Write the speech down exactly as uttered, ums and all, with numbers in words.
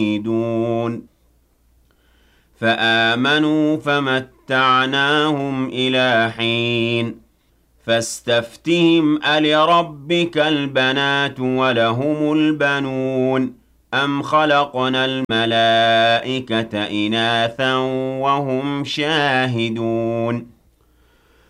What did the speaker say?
يريدون فآمنوا فمتعناهم إلى حين فاستفتهم ألربك البنات ولهم البنون أم خلقنا الملائكة إناثا وهم شاهدون